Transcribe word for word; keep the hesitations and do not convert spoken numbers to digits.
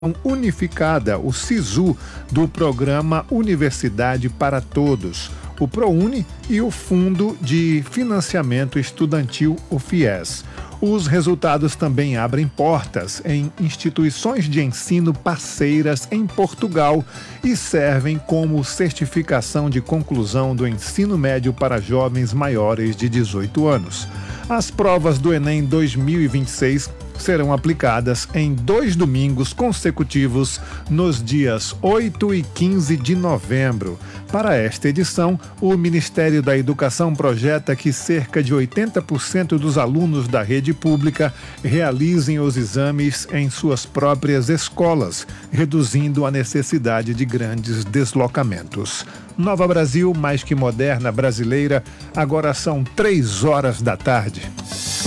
unificada, o SISU, do programa Universidade para Todos, o ProUni e o Fundo de Financiamento Estudantil, o FIES. Os resultados também abrem portas em instituições de ensino parceiras em Portugal e servem como certificação de conclusão do ensino médio para jovens maiores de dezoito anos. As provas do Enem dois mil e vinte e seis serão aplicadas em dois domingos consecutivos nos dias oito e quinze de novembro. Para esta edição, o Ministério da Educação projeta que cerca de oitenta por cento dos alunos da rede pública realizem os exames em suas próprias escolas, reduzindo a necessidade de grandes deslocamentos. Nova Brasil, mais que moderna brasileira, agora são três horas da tarde.